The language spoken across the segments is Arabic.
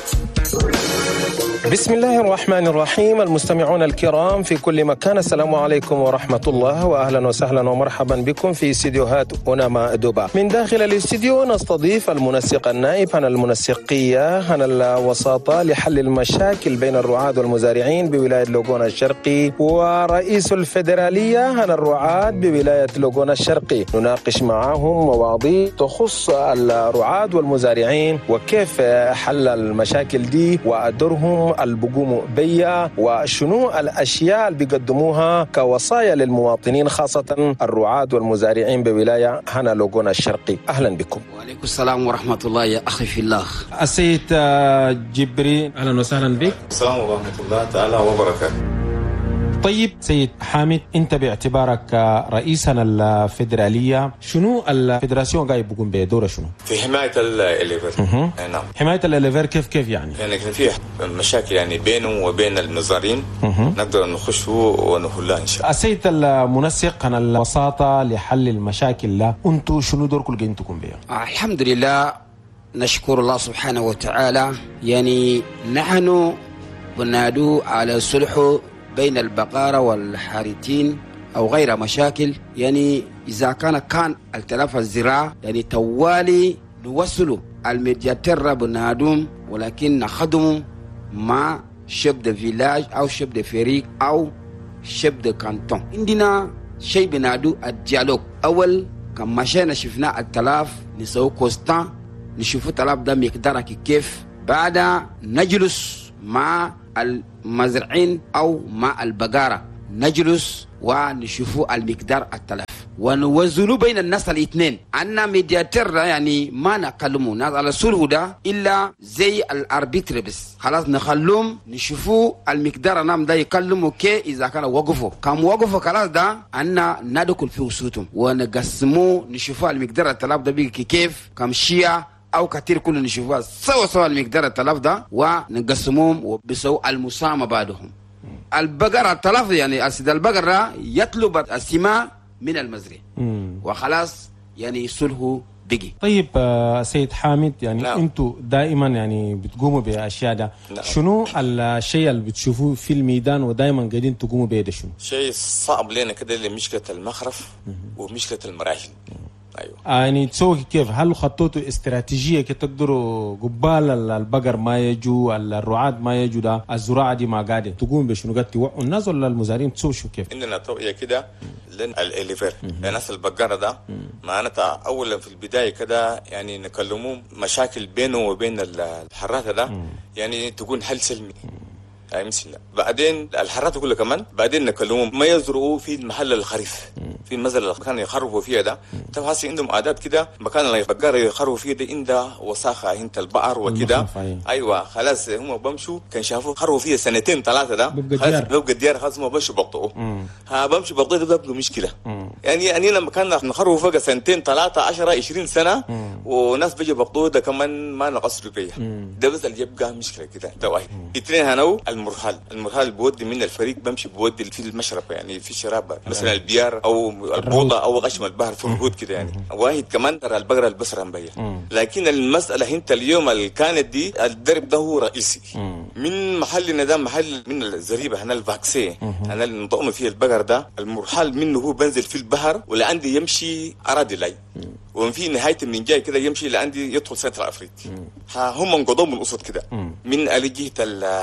بسم الله الرحمن الرحيم. المستمعون الكرام في كل مكان، السلام عليكم ورحمة الله، وأهلا وسهلا ومرحبا بكم في استديوهات أوناما دوبا. من داخل الاستديو نستضيف المنسق النائب عن المنسقية عن الوساطة لحل المشاكل بين الرعاة والمزارعين بولاية لوغونا الشرقي، ورئيس الفيدرالية عن الرعاة بولاية لوغونا الشرقي. نناقش معهم مواضيع تخص الرعاة والمزارعين وكيف حل المشاكل دي ودورهم البقوم بيا، وشنو الأشياء اللي بيقدموها كوصايا للمواطنين خاصة الرعاة والمزارعين بولاية هنا لوغونا الشرقي. أهلا بكم. وعليكم السلام ورحمة الله يا أخي في الله. السيد جبري، أهلا وسهلا بك. السلام ورحمة الله تعالى وبركاته. طيب سيد حامد، انت باعتبارك رئيسا الفيدرالية، شنو الفيدراسيون قاعد بيقوم بدوره شنو؟ في حماية الإليفر. نعم. حماية الإليفر كيف يعني؟ يعني كان في مشاكل يعني بينه وبين المزارعين، نقدر نخشوا ونحلها إن شاء الله. السيد المنسق عن الوساطة لحل المشاكل، لا انتو شنو دوركم اللي انتم بها؟ الحمد لله، نشكر الله سبحانه وتعالى. يعني نحن بنادو على الصلح بين البقارة والحارتين أو غير مشاكل. يعني إذا كان التلف الزراعة يعني توالي نوصلوا الميدياتير بنادوم، ولكن نخدموا مع شيب دي فيلاج أو شيب دي فريق أو شيب دي كانتون. عندنا شيء بنادو الديالوج. أول كان مشينا شفنا التلف نسوي كوستان، نشوفوا التلف ده مقدارك كيف، بعد نجلس مع المزرعين أو مع البقارة، نجلس ونشوفوا المقدار التلف ونوزنوا بين الناس الاثنين. عنا ميدياتير يعني ما نكلموا ناس على الصلح ده إلا زي الاربيتر بس، خلاص نخلوهم نشوفوا المقدار نام ده يكلموا كي إذا كان وقفوا كم وقفوا خلاص ده عنا ندخل في وسطهم ونقسموا نشوفوا المقدار التلف ده بيجي كيف كم شيء أو كثير كلنا نشوفها سوا المقدار التلف ده ونقسموهم وبسوا المسامة بعدهم. البقرة التلف يعني أسد البقرة يطلب السماء من المزرعة وخلاص يعني صلحه بيجي. طيب سيد حامد، يعني نعم. انتوا دائما يعني بتقوموا بأشياء ده. نعم. شنو الشيء اللي بتشوفوه في الميدان ودائما قاعدين تقوموا به ده؟ شنو شيء صعب لنا كده اللي مشكلة المخرف ومشكلة المراحل. أيوة. يعني تسوي كيف؟ هل خطوتوا استراتيجية كي تقدروا قبال البقر ما يجوا، الرعاة ما يجوا، ده الزراعة دي ما قاعدة تقوم بشنو؟ قد توعوا الناس ولا المزارعين تسوي شو كيف؟ عندنا توعية كده لين الإليفر الناس البقرة ده معناتها أولا في البداية كده يعني نكلموه مشاكل بينه وبين الحراثة ده يعني تكون حل سلمي. مثلا بعدين الحرات كلها كمان بعدين نكلمهم ما يزرعوا في المحل الخريف في المزرعه اللي كانوا يخرفوا فيها ده. طب هسه عندهم عادات كده، مكان اللي البقار يخرفوا فيه ده عنده وساخه انت البقر وكده. ايوه خلاص هم بمشوا كان شافوا خرفوا فيها سنتين ثلاثه ده خلاص بيبقى ديار خلاص ما بمشوا بقطعوا. بمشوا بقطعوا ده بيبقى مشكله. يعني لما كان نخرفوا فوق سنتين ثلاثه 10 20 سنه وناس بيجوا بقطعوا ده كمان ما نقصروا فيها. ده بس اللي يبقى مشكله كده. ده واحد. اثنين هنو المرحال بودي من الفريق بمشي بودي في المشربة يعني في شرابة مثلا البيار او البوضة او غشم البحر في الهود كده يعني. واحد كمان ترى البقرة البصرة مبية. لكن المسألة انت اليوم اللي كانت دي الدرب ده هو رئيسي من محل ندام محل من الزريبة هنا الفاكسي هنا المطعم فيه البقر ده. المرحال منه هو بنزل في البحر ولا عندي يمشي أراضي لي ومن في نهاية من جاي كده يمشي لعندي يدخل سنترال أفريقيا. هم انقضوا من الأسود كده من ألجيه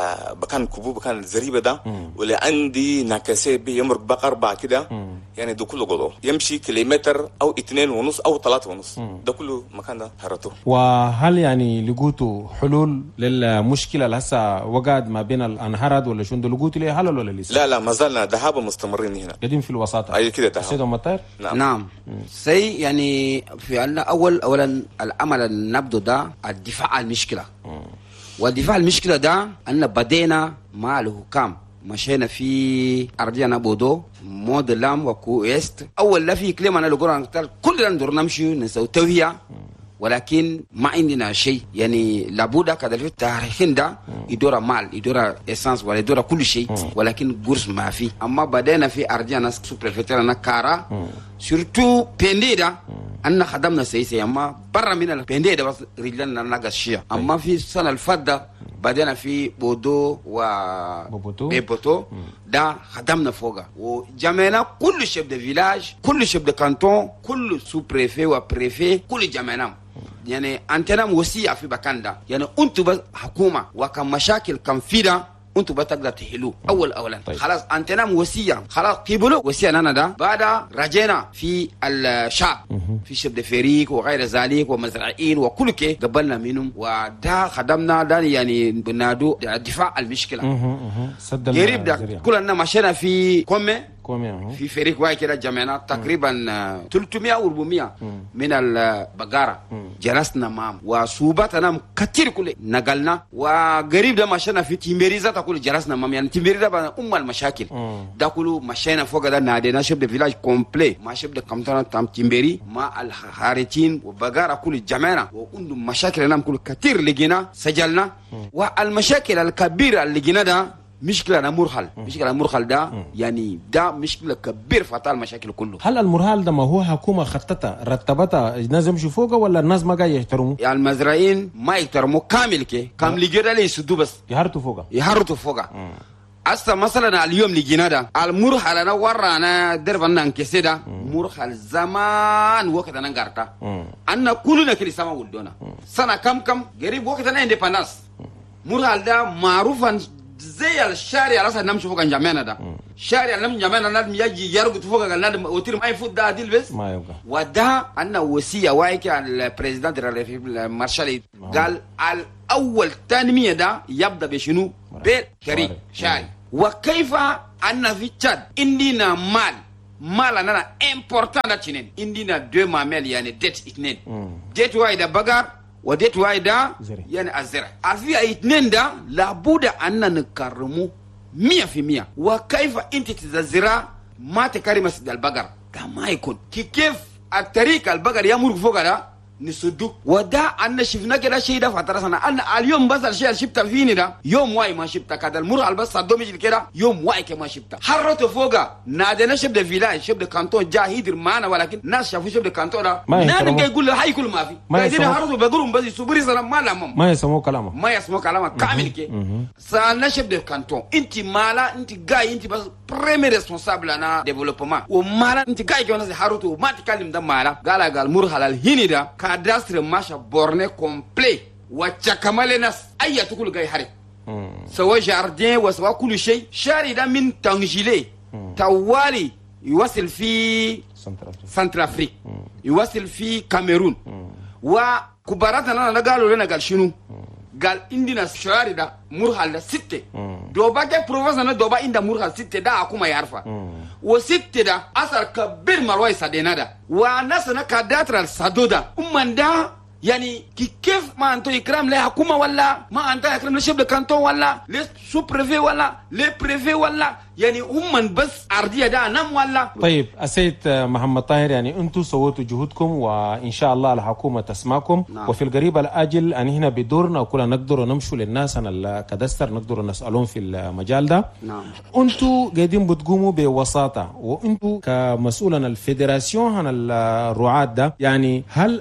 بكان كبوب بكان الزريبة ده ولا عندي ناكاسي بيمرق بقر 4 كده يعني ده كله قضوا يمشي كيلومتر أو 2.5 أو 3.5 ده كله مكان ده هرته. وهل يعني لقوتوا حلول للمشكلة اللي هسه وقعد ما بين الأنهرد ولا شنو؟ لقوتوا ليه حل ولا لسه؟ لا ما زالنا دهابة مستمرين هنا قاعدين في الوساطة. أي كده دهابة. سيد مطير. نعم. سي يعني في عنا أولا العمل النبض ده الدفاع عن المشكلة. والدفاع عن المشكلة ده أن بدينا مع الحكام مشينا في أرضينا بودو مودلام وكويست. أول لا في كلمة أنا لقرأ كلنا ندور نمشي نسوي توهية ولكن ما عندنا شيء يعني لابد كذا في التاريخين ده يدور مال يدور إسانس ولا يدور كل شيء ولكن قرص ما في. أما بدينا في أرضينا سوبرفيتيرنا كارا سورتو بنديدا أن خدمنا سيسي أما برا من البنديدا بس رجلنا نقص شيء. أما في السنة الفضة بدأنا في بودو بيبوتو ده خدمنا فوقها، وجمعنا كل شيف دي فيلاج، كل شيف دي كانتون، كل سو بريفي وبريفي، كل جمعنا. يعني أنتنا وسيع في مكان ده، يعني أنتوا بس حكومة وكان مشاكل كان في ده أنتوا بتقدر تحلوا أولا. طيب. خلاص أنتنا وسيع، خلاص قبلوا وسيع لنا ده، بعد رجعنا في الشعب في شبه فريق وغير ذلك ومزرعين وكل كي قبلنا منهم، وده خدمنا ده يعني بنادو دفاع المشكلة. قريب ده كلنا مشينا في كومي في فريق واحد كده، جمعنا تقريبا 300 أو 400 من البقرة، جلسنا معهم وصوباتنا كتير كله نقلنا. وقريب ده مشينا في تيمبريزا تقول جلسنا معهم، يعني تيمبريزا ده المشاكل ده كله مشينا فوق ده، نادينا شبه فيلاج كومبلي مع شبه كمتنا تام تيمبري مع الحارتين وبقرة كل جمعنا، وعندهم مشاكل نام كل كتير لقينا سجلنا. والمشاكل الكبيرة اللي لقينا ده مشكلة مرحل ده يعني ده مشكلة كبير فتاة المشاكل كله. هل المرحل ده ما هو حكومة خطتها رتبتها الناس يمشوا فوقها ولا الناس ما قاعد يحترموا؟ يعني المزرعين ما يحترموا كامل كامل لقينا لي يسدوا بس يهرتوا فوقها. أصلا مثلا اليوم لقينا ده المرحل أنا ورانا دربنا انكسي ده مرحل زمان وقت أنا نقارتا أنا كلنا كل سما ولدونا سنة كم قريب وقت أنا اندبندنس. مرحل ده معروفا زي الشارع راسا نمشي فوق جمعنا ده شارع نمشي جمعنا نادم يجي يرقد فوق النادم وتير ما يفوت ده ديل بس ما يبقى. وده أنا وصية وايك البريزيدنت المارشال قال الأول تنمية ده يبدأ بشنو بالكريم شارع. وكيف أن في تشاد عندنا مال أنا إمبورتان تشينين عندنا 2 مامل يعني ديت 2 ديت واحد بقر وديت وايدا يعني الزرع في 2 ده لابد أن نكرمه 100%. وكيف أنت تزرع ما تكرم مسجد البقر كما يكون كيف الطريق البقر يمر فوق ده نسدو. وده أن شفنا كده شيء ده فترسنا أن اليوم بس الشيء اللي شفته فيني ده يوم واي ما شفته كده المرحل بس صدومي كده يوم واي كما شفته حرته فوقه نادنا شبه فيلاج شبه كانتون جاهيدر معنا، ولكن ناس شافوا شبه كانتون ده نادم يقول له هاي كل ما في قاعدين حرته بقولهم بس صبري سلام ما لهم ما يسمعوا كلامه كامل كي سالنا شبه كانتون انت مالا انت جاي انت بس بريمير ريسبونسابل انا ديفلوبمنت ومالا انت جاي كنا حرته ما تكلم ده مالا قال مرحل الهني ده كاداستر ماشا بورني كومبلي وتشكمل ناس اي تقول جاي حرق سواء جاردين وسواء كل شيء. شاري ده من تنجيلي توالي يوصل في سنتر افريق يوصل في كاميرون. وكباراتنا انا قالوا لنا قال شنو قال عندنا شاري ده مرحله 6 دوبا كي بروفيسور دوبا عند مرحله 6 ده حكومه يعرفها و6 ده اثر كبير مروي سدينا ده والناس كاداتر السدوده امن ده يعني كيف ما انتو يكرم له حكومه ولا ما انت يكرم له شبه كانتون ولا ليه سو بريفي ولا ليه بريفي ولا يعني هم بس ارضيه ده نم ولا. طيب السيد محمد طاهر يعني انتم سويتوا جهودكم وان شاء الله الحكومه تسمعكم. نعم. وفي القريب الاجل ان هنا بدورنا وكلنا نقدر نمشوا للناس عن الكدستر نقدر نسالهم في المجال ده. نعم. انتم قاعدين بتقوموا بوساطه وانتم كمسؤول عن الفيدراسيون عن الرعاة ده يعني هل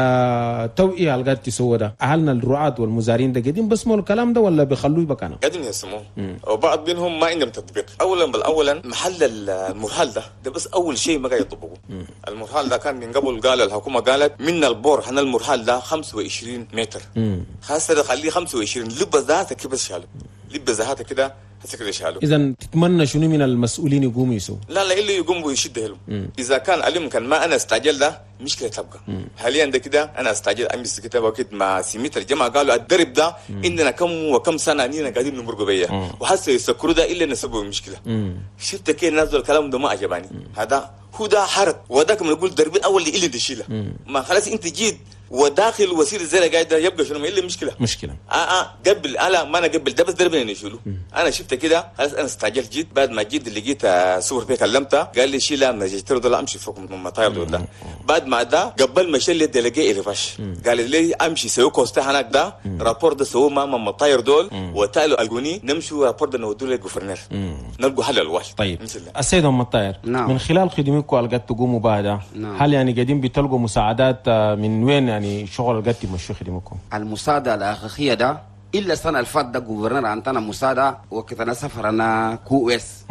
التوعيه اللي قاعد تسوى ده اهلنا الرعاة والمزارعين ده قاعدين بسمعوا الكلام ده ولا بيخلوه بكانه؟ قاعدين يسمعوه وبعض منهم ما عندهم تطبيق. اولا محل المرحل ده بس اول شيء ما قاعد يطبقوا. المرحل ده كان من قبل قال الحكومه قالت من البور حنا المرحل ده 25 متر خاصه خليه 25 لبس ذاتك كيف شالوا لبس ذاتك كده هسه شالوا. اذا تتمنى شنو من المسؤولين يقوموا يسووا؟ لا اللي يقوموا يشد حلو. اذا كان علم كان ما انا استعجل ده مشكله تبقى. حاليا ده كده انا استعجل امس كده وقت مع سيمتر الجماعه قالوا الدرب ده عندنا كم وكم سنه اننا قاعدين نمرق بيها وحسوا يسكروا ده الا نسبوا المشكله. شفت كيف نازل الكلام ده ما عجباني. هذا هو ده حرب وذاك ما نقول درب الاول اللي تشيله ما خلاص انت جيت وداخل وسير الزرع قاعد يبقى شنو اللي مشكله قبل ما انا قبل ده بس دربنا نشيله. انا شفت كده خلاص انا استعجلت جيت بعد ما جيت اللي لقيت صور بيه كلمتها قال لي شيلها من جيتر دول امشي فوق من المطاير دول ده. بعد ما ده قبل ما شيل ديليجي الفاش قال لي امشي سوي كوستا هناك ده رابور ده سووا مع المطاير دول وتالوا القوني نمشوا رابور ده نودوا للجوفرنر نلقوا حل الواش. طيب السيد محمد طاهر من خلال خدمتكم اللي قاعد تقوموا بها هل يعني قاعدين بتلقوا مساعدات من وين يعني شغل قاعد تمشوا خدمتكم؟ المساعده الاخيره ده الا السنه اللي فاتت ده جوفرنر عندنا مساعده وقتنا سفرنا كو اس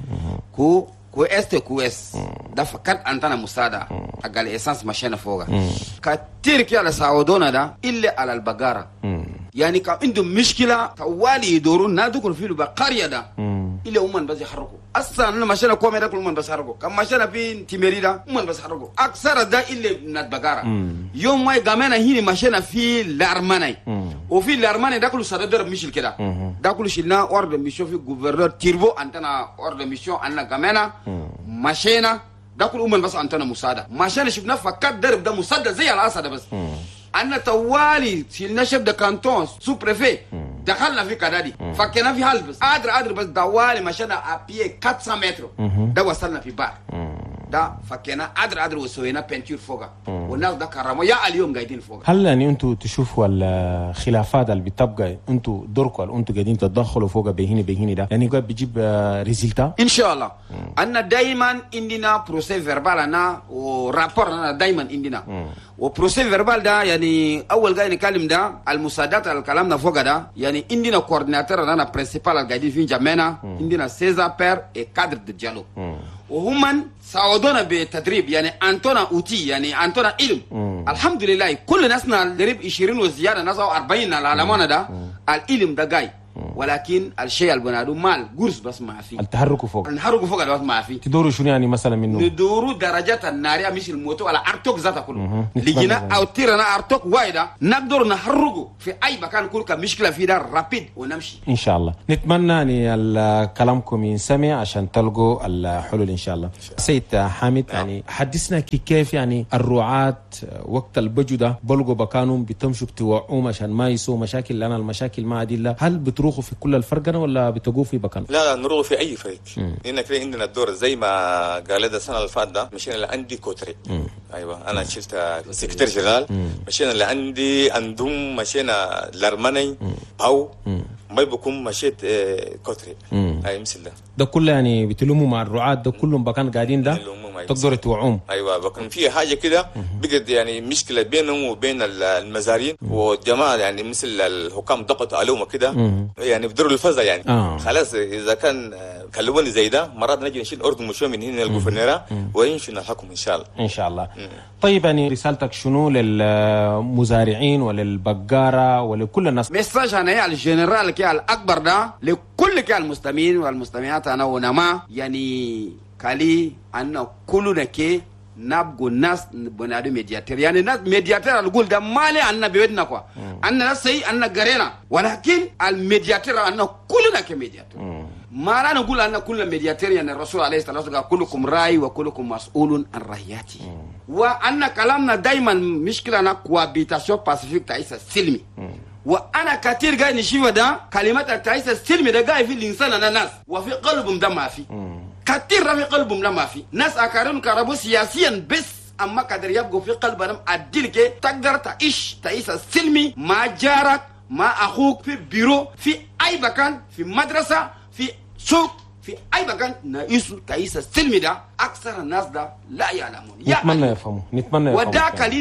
كو اس ده فكرت عندنا مساعده اقل اساس مشينا فوقها كتير كده على سعودونا ده الا على البقره يعني كان عندهم مشكله طوالي يدورون نادكم في البقريه ده الا هم بس يحركوا اصلا انا مشينا كومي ده كل من بس يحركوا كان مشينا في تيميري ده هم بس يحركوا اكثر ده الا من البقره يوم ما جامنا هنا مشينا في الارماني وفي الارماني ده كله صدر مشيل كده ده كله شلنا اورد ميشن في جوفرنر تيربو عندنا اورد ميشن عندنا جامنا مشينا ده كل بس عندنا مساعده مشينا شفنا فكات درب ده مساعده زي الاسد بس أنا توالي شلنا شيف ده كانتون سو بريفي دخلنا في كدادي فكنا في حال بس قادر بس دوالي مشينا أبيه 400 متر ده وصلنا في بار ده فكنا قادر وسوينا بنتير فوقها والناس ده كرموا يا اليوم قاعدين فوقها. هل يعني انتوا تشوفوا الخلافات اللي بتبقى انتوا دوركم اللي انتوا قاعدين تتدخلوا فوقها بهيني ده يعني قاعد بيجيب ريزلتا ان شاء الله؟ أنا دايما عندنا بروسيس فيربال أنا ورابور أنا دايما عندنا وبروسيس فيربال ده يعني اول قاعد نتكلم ده المساعدات على كلامنا فوق ده يعني عندنا كورديناتور انا برينسيبال قاعدين في جمعنا عندنا سيزا بير كادر ديالو وهم ساعدونا بالتدريب يعني انتونا اوتي يعني انتونا علم الحمد لله كل ناسنا دريب 20 وزياده ناس 40 على العالمنا ده العلم ده جاي ولكن الشيء اللي بنادو مال قرص بس ما في التحرك فوق بس ما في تدوروا شنو يعني مثلا منه ندوروا درجات الناريه مش الموتو على ارتوك ذاته كله لجينا او تيرنا ارتوك وايده نقدر نحرقه في اي مكان كل مشكله في ده رابيد ونمشي ان شاء الله. نتمنى ان كلامكم ينسمع عشان تلقوا الحلول ان شاء الله. سيد حامد يعني حدثنا كيف يعني الرعاة وقت البجو ده بلقوا بكانهم بتمشوا بتوعوهم عشان ما يسووا مشاكل لنا المشاكل ما عادله هل بتروحوا في كل الفرقنا ولا بتقوا في بكان؟ لا نروح في اي فريق هنا كده عندنا الدور زي ما قال ده السنه اللي فاتت ده مشينا اللي عندي كوتري ايوه انا شلت سكرتير شغال مشينا اللي عندي اندوم مشينا لرماني او ما بكون مشيت كوتري اي مثل ده كله يعني بتلوموا مع الرعاة ده كلهم بكان قاعدين ده تقدروا توعوهم ايوه بكون في حاجه كده بقت يعني مشكله بينهم وبين المزارين والجماعه يعني مثل الحكام ضغطوا عليهم كده يعني بدروا الفزع يعني خلاص اذا كان كلموني زي ده مرات نجي نشيل اردن مشوه من هنا الجوفرنيره ويمشي الحكم ان شاء الله ان شاء الله. طيب يعني رسالتك شنو للمزارعين وللبقاره ولكل الناس؟ مساج انا الجنرال كي الاكبر ده لكل كي المستمعين والمستمعات انا ونما يعني كالي أن كلنا كي نبغى الناس بنادو ميدياتير يعني الناس ميدياتير القول ده مالي أننا بيدنا كوا أننا سي أننا غرينا ولكن الميدياتير أننا كلنا كميدياتير ما لا نقول أن كل ميدياتير يعني الرسول عليه الصلاة والسلام كلكم راي وكلكم مسؤول عن رعيته وأن كلامنا دايما مشكلة كوابيتاسيون باسيفيك تعيس سلمي وانا كثير قاعد نشوف ده كلمات تعيس السلمي ده قاعد في الانسان انا ناس وفي قلبهم ده ما في كثير في قلبهم لا ما في ناس اكارن كربو سياسيا بس اما قدر يبقوا في قلبهم ادلك تقدر تعيش السلمي مع جارك مع اخوك في بيرو في اي مكان في مدرسه في سوق في اي مكان تعيش السلمي ده اكثر الناس ده لا يعلمون نتمنى يفهموا وذاك اللي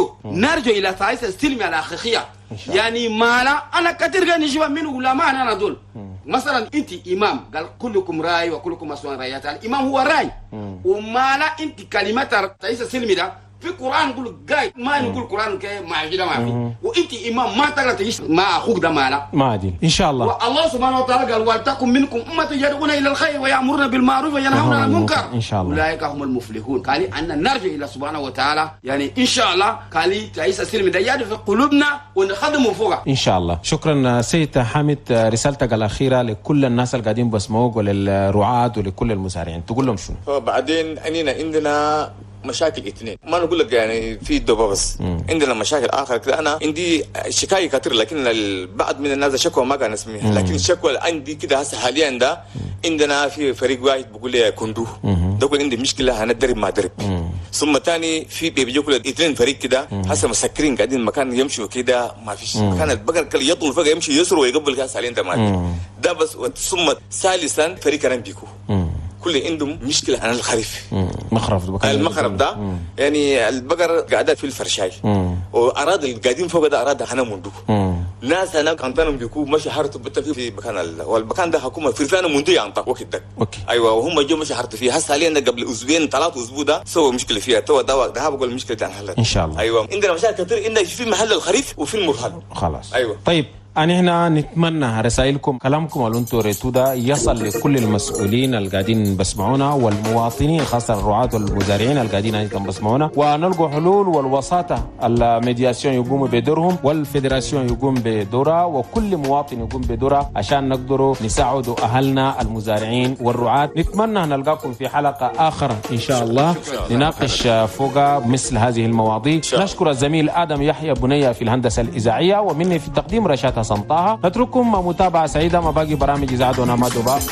نرجو الى تعيش السلمي الاخلاقيه يعني مالا انا كثير قاعد نشوف من علماء انا دول مثلا انت امام قال كلكم راي وكلكم مسؤول عن رعيته الامام هو راي ومالا انت كلمات تعيش السلمي ده في القران يقول جاي ما نقول القران كده ما كده ما في وانت امام ما تقدر تعيش مع اخوك ده مالا ما عادل ان شاء الله والله سبحانه وتعالى قال ولتكن منكم امه يدعون الى الخير ويامرون بالمعروف وينهون عن المنكر ان شاء الله اولئك هم المفلحون قال ان نرجع الى سبحانه وتعالى يعني ان شاء الله قال تعيش السلم ده يد في قلوبنا ونخدمه فوق ان شاء الله. شكرا سيد حامد. رسالتك الاخيره لكل الناس اللي قاعدين بسمعوك وللرعاة ولكل المزارعين تقول لهم شنو؟ بعدين عندنا مشاكل اثنين ما نقول لك يعني في الدوبه بس عندنا مشاكل اخر كده انا عندي شكاية كثير لكن البعض من الناس شكوى ما كان اسميها لكن الشكوى عندي كده هسه حاليا ده عندنا في فريق واحد بقول لي كندو ده بقول عندي مشكله هندرب ما درب ثم ثاني في بيجوا كل اثنين فريق كده هسه مسكرين قاعدين مكان يمشوا كده ما فيش مكان البقر كل يطول فجاه يمشي يسروا ويقبل كاس عليه انت ما ده بس ثم ثالثا فريق كان بيكو كل عندهم مشكله عن الخريف المخرف ده يعني البقر قاعدة في الفرشاي وأراد القاعدين فوق ده أراد هنا مندوق ناس هناك انطانهم بيكون مشي حرط في مكان والمكان ده حكومه في ثاني منطقه ينطق وقت ده. ايوه وهم جو مشي حرط فيه هسه حاليا قبل اسبوعين 3 اسبوع ده سووا مشكله فيها تو ده بقول المشكله دي انحلت ان شاء الله. ايوه عندنا مشاكل كثير إن في محل الخريف وفي المرحل خلاص. ايوه طيب أنا هنا نتمنى رسائلكم كلامكم اللي انتم ريتوه ده يصل لكل المسؤولين اللي قاعدين بسمعونا والمواطنين خاصة الرعاة والمزارعين اللي قاعدين بسمعونا ونلقوا حلول والوساطة الميدياسيون يقوموا بدورهم والفيدراسيون يقوم بدورها وكل مواطن يقوم بدورها عشان نقدروا نساعدوا أهلنا المزارعين والرعاة. نتمنى نلقاكم في حلقة آخر إن شاء الله نناقش فوق مثل هذه المواضيع. نشكر الزميل آدم يحيى بنية في الهندسة الإذاعية ومني في التقديم رشاد سنطاها. نترككم متابعة سعيدة مع باقي برامج إذاعة ونما دوبا.